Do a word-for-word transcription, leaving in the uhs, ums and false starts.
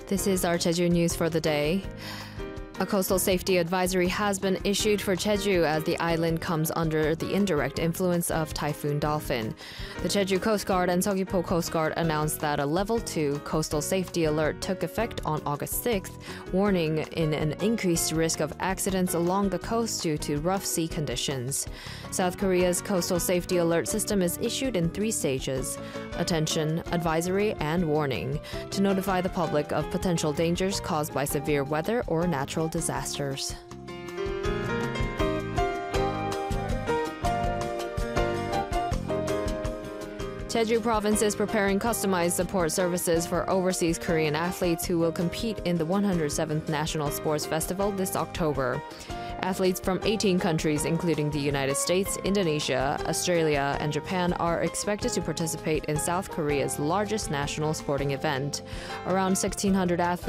This is our Jeju news for the day. A coastal safety advisory has been issued for Jeju as the island comes under the indirect influence of Typhoon Dolphin. The Jeju Coast Guard and Seogwipo Coast Guard announced that a level two coastal safety alert took effect on August sixth, warning in an increased risk of accidents along the coast due to rough sea conditions. South Korea's coastal safety alert system is issued in three stages: attention, advisory, and warning, to notify the public of potential dangers caused by severe weather or natural disasters. Jeju Province is preparing customized support services for overseas Korean athletes who will compete in the one hundred seventh National Sports Festival this October. Athletes from eighteen countries, including the United States, Indonesia, Australia, and Japan, are expected to participate in South Korea's largest national sporting event. Around sixteen hundred athletes